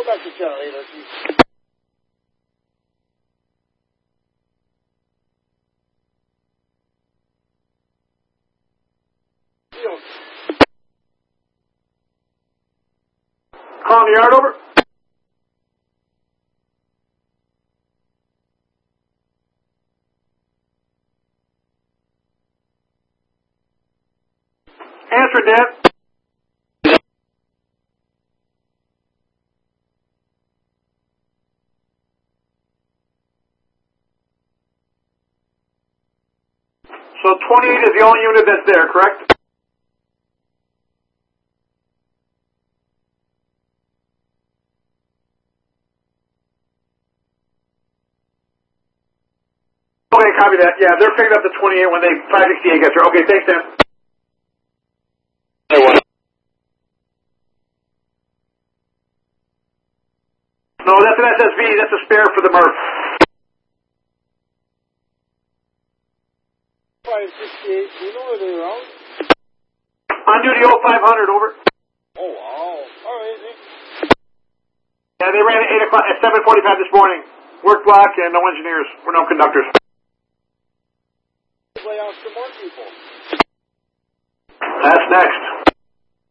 back to channel 8, let's see. Calling the yard, over. Answer, Dan. So 28 is the only unit that's there, correct? Okay, copy that. Yeah, they're picking up the 28 when they 568 gets there. Okay, thanks, Dan. No, that's an SSV. That's a spare for the Murph. 568, do you know where they're around? On duty 0500, over. Oh, wow. All right, Nick. Yeah, they ran at 8 o'clock, at 7:45 this morning. Work block and no engineers, or no conductors. Lay off some more people. That's next.